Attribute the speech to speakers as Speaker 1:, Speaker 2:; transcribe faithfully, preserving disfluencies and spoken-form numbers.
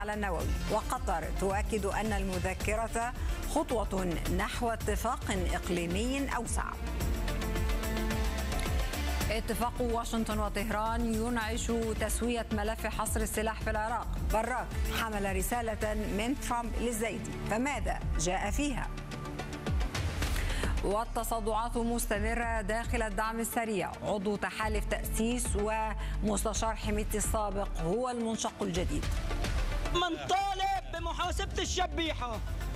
Speaker 1: النووي. وقطر تؤكد أن المذكرة خطوة نحو اتفاق إقليمي أوسع. اتفاق واشنطن وطهران ينعش تسوية ملف حصر السلاح في العراق. براك حمل رسالة من ترامب للزيدي، فماذا جاء فيها؟ والتصدعات مستمرة داخل الدعم السريع. عضو تحالف تأسيس ومستشار حميدتي السابق هو المنشق الجديد.
Speaker 2: من طالب بمحاسبة الشبيحة.